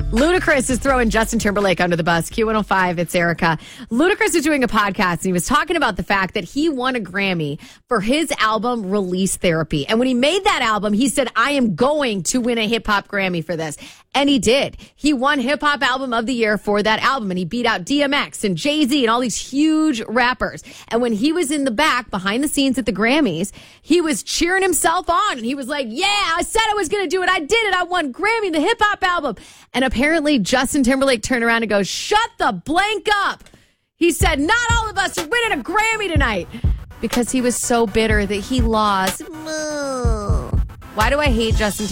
Ludacris is throwing Justin Timberlake under the bus. Q105, it's Erica. Ludacris is doing a podcast, and he was talking about the fact that he won a Grammy for his album, Release Therapy. And when he made that album, he said, I am going to win a hip-hop Grammy for this. And he did. He won Hip-Hop Album of the Year for that album, and he beat out DMX and Jay-Z and all these huge rappers. And when he was in the back, behind the scenes at the Grammys, he was cheering himself on. And he was like, yeah, I said I was going to do it. I did it. I won Grammy, the hip-hop album. And apparently Justin Timberlake turned around and goes, shut the blank up. He said, not all of us are winning a Grammy tonight, because he was so bitter that he lost. Why do I hate Justin